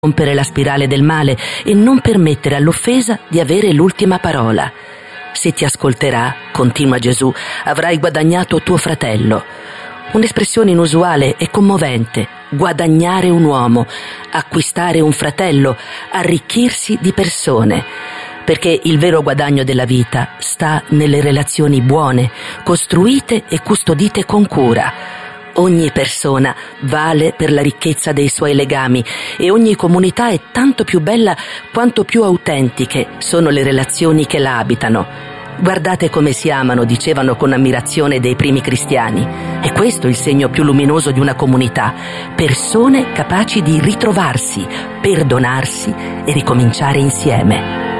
rompere la spirale del male e non permettere all'offesa di avere l'ultima parola. Se ti ascolterà, continua Gesù, avrai guadagnato tuo fratello. Un'espressione inusuale e commovente: guadagnare un uomo, acquistare un fratello, arricchirsi di persone. Perché il vero guadagno della vita sta nelle relazioni buone, costruite e custodite con cura. Ogni persona vale per la ricchezza dei suoi legami e ogni comunità è tanto più bella quanto più autentiche sono le relazioni che la abitano. Guardate come si amano, dicevano con ammirazione dei primi cristiani. È questo il segno più luminoso di una comunità: persone capaci di ritrovarsi, perdonarsi e ricominciare insieme.